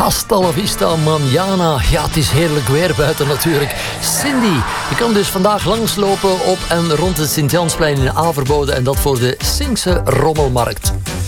Hasta la vista manana. Ja, het is heerlijk weer buiten natuurlijk. Cindy, je kan dus vandaag langslopen op en rond het Sint-Jansplein in Averboden. En dat voor de Sinkse Rommelmarkt.